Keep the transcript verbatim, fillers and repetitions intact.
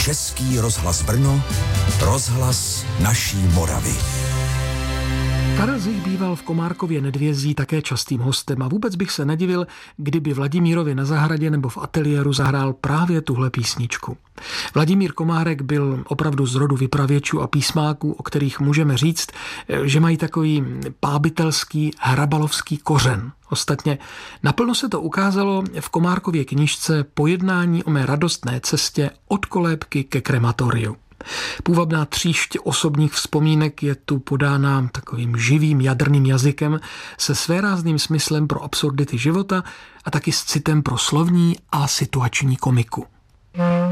Český rozhlas Brno, rozhlas naší Moravy. Karel Zich býval v Komárkově Nedvězí také častým hostem a vůbec bych se nedivil, kdyby Vladimírovi na zahradě nebo v ateliéru zahrál právě tuhle písničku. Vladimír Komárek byl opravdu z rodu vypravěčů a písmáků, o kterých můžeme říct, že mají takový pábitelský, hrabalovský kořen. Ostatně naplno se to ukázalo v Komárkově knížce Pojednání o mé radostné cestě od kolébky ke krematoriu. Půvabná tříšť osobních vzpomínek je tu podána takovým živým jadrným jazykem se svérázným smyslem pro absurdity života a taky s citem pro slovní a situační komiku.